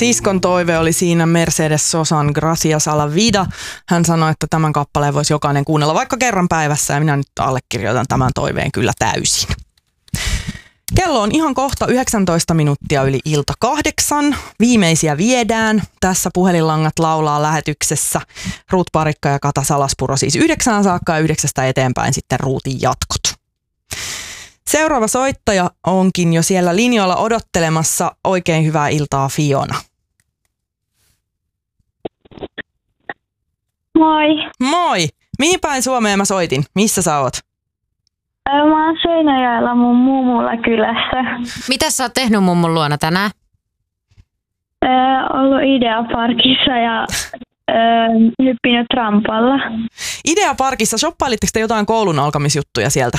Siskon toive oli siinä Mercedes Sosan Gracias a la vida. Hän sanoi, että tämän kappaleen voisi jokainen kuunnella vaikka kerran päivässä ja minä nyt allekirjoitan tämän toiveen kyllä täysin. Kello on ihan kohta 19 minuuttia yli ilta 8. Viimeisiä viedään. Tässä puhelinlangat laulaa lähetyksessä. Ruut Parikka ja Kata Salaspuro siis 9 saakka ja 9 eteenpäin sitten Ruutin jatkot. Seuraava soittaja onkin jo siellä linjoilla odottelemassa. Oikein hyvää iltaa, Fiona. Moi. Moi! Mihin päin Suomeen mä soitin? Missä sä oot? Mä oon Seinäjoella mun mummulla kylässä. Mitä sä oot tehnyt mummun luona tänään? Ollut Ideaparkissa ja hyppinyt trampalla. Ideaparkissa, shoppailitteko te jotain koulun alkamisjuttuja sieltä?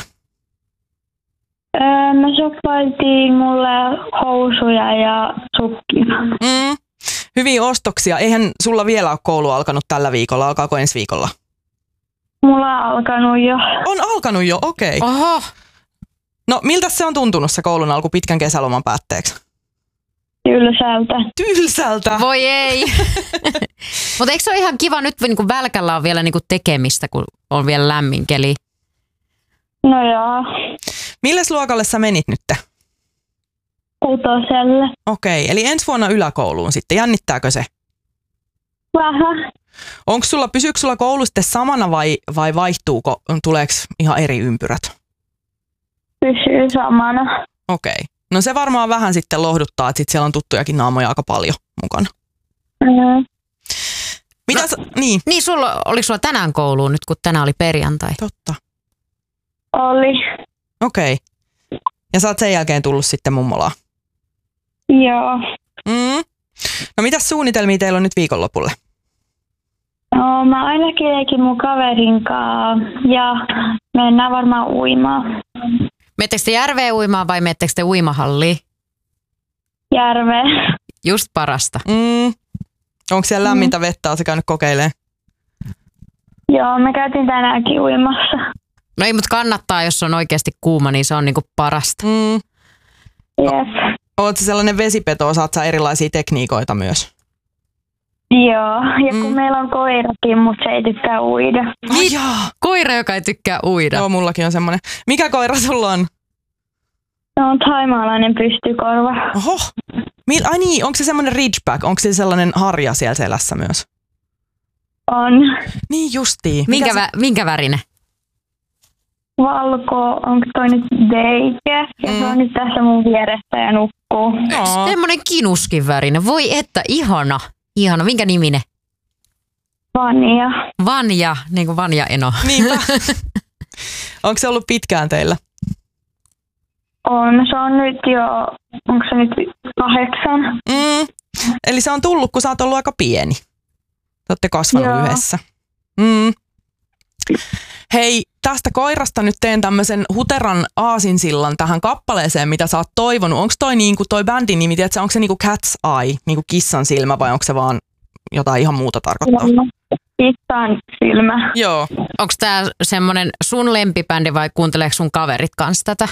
Me shoppailtiin mulle housuja ja sukkia. Hyviä ostoksia. Eihän sulla vielä ole koulu alkanut tällä viikolla. Alkaako ensi viikolla? Mulla on alkanut jo. On alkanut jo, okei. Okay. Oho. No miltä se on tuntunut se koulun alku pitkän kesäloman päätteeksi? Tylsältä. Tylsältä? Voi ei. Mutta eikö se ole ihan kiva nyt, kun välkällä on vielä niinku tekemistä, kun on vielä lämmin keli? No joo. Milles luokalle sä menit nyt? 6. Okei, eli ensi vuonna yläkouluun sitten. Jännittääkö se? Vähän. Pysyykö sulla koulu sitten samana vai vaihtuuko? Tuleeko ihan eri ympyrät? Pysyy samana. Okei. No se varmaan vähän sitten lohduttaa, että sit siellä on tuttujakin naamoja aika paljon mukana. Niin. Niin, oliko sulla tänään kouluun nyt, kun tänään oli perjantai? Totta. Oli. Okei. Ja sä oot sen jälkeen tullut sitten mummolaan? Joo. No mitäs suunnitelmia teillä on nyt viikonlopulle? No, mä ainakin leikin mun kaverin kanssa ja mennään varmaan uimaan. Menettekö te järveen uimaan vai menettekö te uimahalliin? Järveen. Just parasta. Onko siellä lämmintä vettä? Oletko käynyt kokeilemaan? Joo, me käytiin tänäänkin uimassa. No ei, mutta kannattaa, jos on oikeasti kuuma, niin se on niinku parasta. Yes. Oletko sellainen vesipeto, osaat sä erilaisia tekniikoita myös? Joo, ja kun meillä on koirakin, mutta se ei tykkää uida. Koira, joka ei tykkää uida. Joo, mullakin on semmoinen. Mikä koira sulla on? Se on thaimaalainen pystykorva. Oho. Ai niin, onko se semmoinen ridgeback? Onko se sellainen harja siellä selässä myös? On. Niin justiin. Minkä värinen? Valko, onko toi nyt Deike? Ja se on nyt tässä mun vieressä ja nukkuu. Semmoinen kinuskin värinen. Voi että, ihana. Ihana. Minkä niminen? Vanja. Vanja, niin kuin Vanja Eno. Niinpä. Onko se ollut pitkään teillä? On. Se on nyt jo, onko se nyt 8? Eli se on tullut, kun sä oot ollut aika pieni. Te ootte kasvanut yhdessä. Hei, tästä koirasta nyt teen tämmöisen huteran aasinsillan tähän kappaleeseen, mitä sä oot toivonut. Onko toi niinku toi bändin nimi, tiedätkö, onko se niinku Cat's Eye, niinku kissan silmä vai onko se vaan jotain ihan muuta tarkoittaa? Kissan silmä. Joo. Onko tää semmonen sun lempibändi vai kuunteleeko sun kaverit kanssa tätä?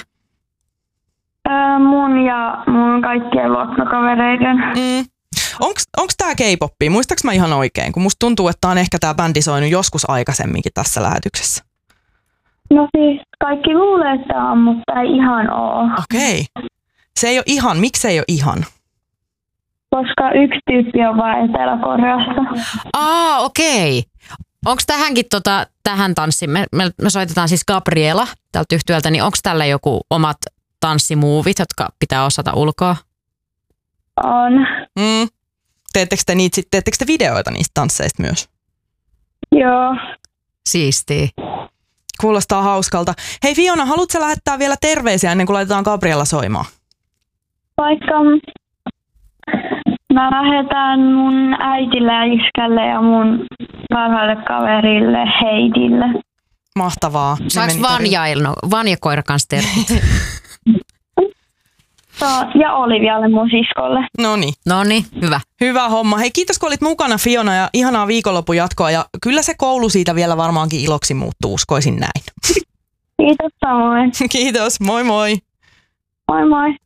Mun ja mun kaikkien luokkakavereiden. Onko tää K-popia? Muistaaks mä ihan oikein? Kun musta tuntuu, että on ehkä tää bändi soinut joskus aikaisemminkin tässä lähetyksessä. No siis kaikki luulee, että on, mutta ei ihan oo. Okei. Se ei ole ihan. Miksi se ei ole ihan? Koska yksi tyyppi on vain Etelä-Koreasta. Okei. Onko tähänkin tähän tanssiin? Me soitetaan siis Gabriela tältä yhtyöltä, niin onko tällä joku omat tanssimuuvit, jotka pitää osata ulkoa? On. Teettekö te videoita niistä tansseista myös? Joo. Siistiä. Kuulostaa hauskalta. Hei Fiona, haluatko lähettää vielä terveisiä ennen kuin laitetaan Gabriella soimaan? Vaikka mä lähetän mun äitille ja iskälle ja mun parhaalle kaverille Heidille. Mahtavaa. Saanko Vanja koira kanssa terveisiä? Ja Olivialle mun siskolle. Noniin, hyvä. Hyvä homma. Hei, kiitos kun olit mukana Fiona ja ihanaa viikonlopun jatkoa. Ja kyllä se koulu siitä vielä varmaankin iloksi muuttuu, uskoisin näin. Kiitos samoin. Kiitos, moi moi. Moi moi.